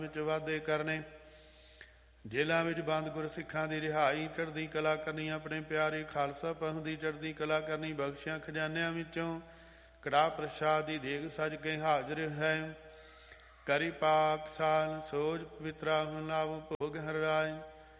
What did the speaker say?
ਵਿੱਚ ਵਾਧੇ ਕਰਨੇ। ਜੇਲ੍ਹਾਂ ਵਿੱਚ ਬੰਦ ਗੁਰਸਿੱਖਾਂ ਦੀ ਰਿਹਾਈ, ਚੜ੍ਹਦੀ ਕਲਾ ਕਰਨੀ। ਆਪਣੇ ਪਿਆਰੇ ਖਾਲਸਾ ਪੰਥ ਦੀ ਚੜ੍ਹਦੀ ਕਲਾ ਕਰਨੀ। ਬਖਸ਼ਿਆਂ ਖਜ਼ਾਨਿਆਂ ਵਿੱਚੋਂ ਕੜਾਹ ਪ੍ਰਸ਼ਾਦ ਦੀ ਦੇਗ ਸਜ ਕੇ ਹਾਜ਼ਰ ਹੈ। ਕਰੀ ਪਾਕ ਸਾਲ ਸੋਜ ਪਵਿੱਤਰਾ ਹੁਣ ਲਾਵ ਭੋਗ ਹਰ ਰਾਏ।